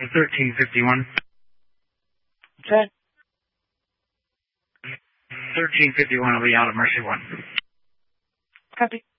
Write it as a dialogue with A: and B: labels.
A: 1351.
B: Okay.
A: 1351 will be out of Mercy 1.
B: Copy.